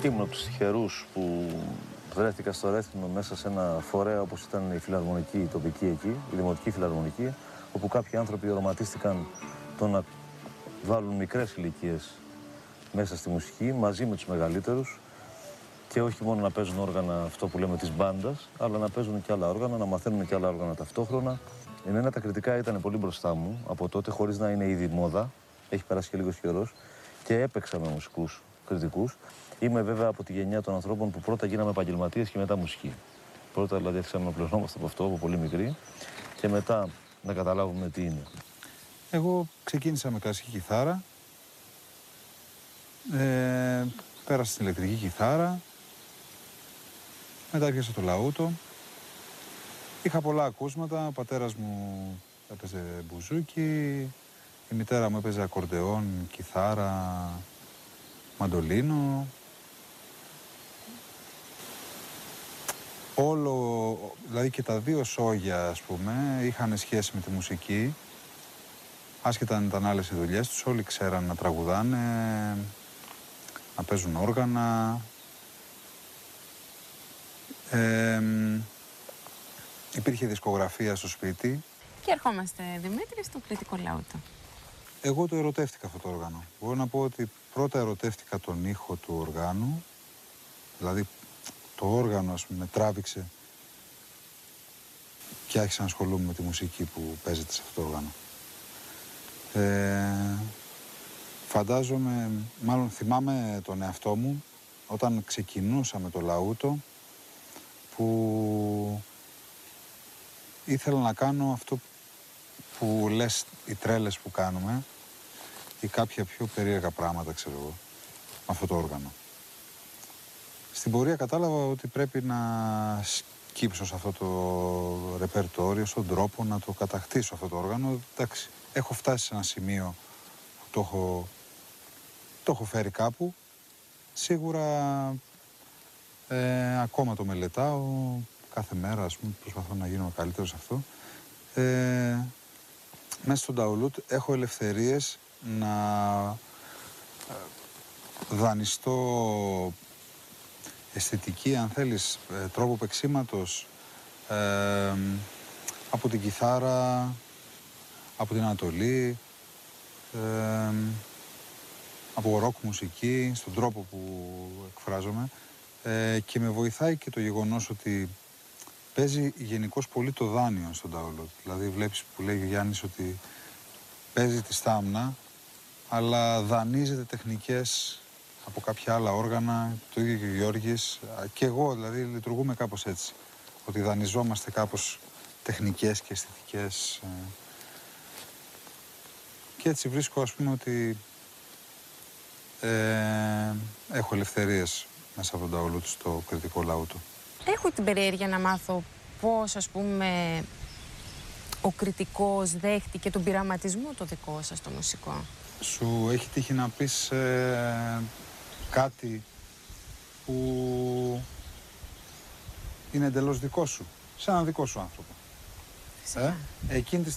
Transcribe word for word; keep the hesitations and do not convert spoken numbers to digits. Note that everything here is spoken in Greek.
Ήμουν από τους τυχερούς που βρέθηκα στο Ρέθυμνο μέσα σε ένα φορέα όπως ήταν η φιλαρμονική, η τοπική εκεί, η δημοτική φιλαρμονική, όπου κάποιοι άνθρωποι οραματίστηκαν το να βάλουν μικρές ηλικίες μέσα στη μουσική, μαζί με τους μεγαλύτερους, και όχι μόνο να παίζουν όργανα, αυτό που λέμε της μπάντας, αλλά να παίζουν και άλλα όργανα, να μαθαίνουν και άλλα όργανα ταυτόχρονα. Εμένα τα κριτικά ήταν πολύ μπροστά μου από τότε, χωρίς να είναι ήδη μόδα. Έχει περάσει και λίγος καιρός και έπαιξα με μουσικούς κριτικούς. Είμαι βέβαια από τη γενιά των ανθρώπων που πρώτα γίναμε επαγγελματίες και μετά μουσική. Πρώτα δηλαδή άρχισαμε να πληρωνόμαστε από αυτό από πολύ μικρή και μετά να καταλάβουμε τι είναι. Εγώ ξεκίνησα με κλασική κιθάρα, ε, πέρασα στην ηλεκτρική κιθάρα, μετά έπιασα το λαούτο. Είχα πολλά ακούσματα, ο πατέρας μου έπαιζε μπουζούκι, η μητέρα μου έπαιζε ακορντεόν, κιθάρα, μαντολίνο. Όλο, δηλαδή και τα δύο σόγια, ας πούμε, είχαν σχέση με τη μουσική. Άσχετα αν ήταν άλλες οι δουλειές τους, όλοι ξέραν να τραγουδάνε, να παίζουν όργανα. Ε, υπήρχε δισκογραφία στο σπίτι. Και ερχόμαστε, Δημήτρη, στο κριτικό λαούτο. Εγώ το ερωτεύτηκα αυτό το όργανο. Μπορώ να πω ότι πρώτα ερωτεύτηκα τον ήχο του οργάνου, δηλαδή το όργανο, ας πούμε, με τράβηξε και άρχισα να ασχολούμαι με τη μουσική που παίζεται σε αυτό το όργανο. Ε, φαντάζομαι, μάλλον θυμάμαι τον εαυτό μου όταν ξεκινούσα με το λαούτο, που ήθελα να κάνω αυτό που λες οι τρέλες που κάνουμε ή κάποια πιο περίεργα πράγματα, ξέρω εγώ, με αυτό το όργανο. Στην πορεία κατάλαβα ότι πρέπει να σκύψω σε αυτό το ρεπερτόριο, στον τρόπο να το κατακτήσω αυτό το όργανο. Εντάξει, έχω φτάσει σε ένα σημείο που το έχω, το έχω φέρει κάπου. Σίγουρα ε, ακόμα το μελετάω κάθε μέρα, ας πούμε, προσπαθώ να γίνω καλύτερο σε αυτό. Ε, μέσα στον Νταουλούτ έχω ελευθερίες να δανειστώ αισθητική, αν θέλεις, τρόπο παίξηματος, ε, από την κιθάρα, από την Ανατολή, ε, από ροκ μουσική, στον τρόπο που εκφράζομαι, ε, και με βοηθάει και το γεγονός ότι παίζει γενικώς πολύ το δάνειο στον Νταουλούτ. Δηλαδή βλέπεις που λέει ο Γιάννης ότι παίζει τη στάμνα, αλλά δανείζεται τεχνικές από κάποια άλλα όργανα, το ίδιο και ο Γιώργης, και εγώ δηλαδή λειτουργούμε κάπως έτσι, ότι δανειζόμαστε κάπως τεχνικές και αισθητικές, και έτσι βρίσκω, ας πούμε, ότι ε, έχω ελευθερίες μέσα από τον Νταουλούτ στο κριτικό λαούτο. Έχω την περιέργεια να μάθω πώς, ας πούμε, ο κριτικός δέχτηκε τον πειραματισμό το δικό σας το μουσικό. Σου έχει τύχει να πεις ε, κάτι που είναι εντελώς δικό σου, σε έναν δικό σου άνθρωπο. Φυσικά. Ε? Εκείνη τη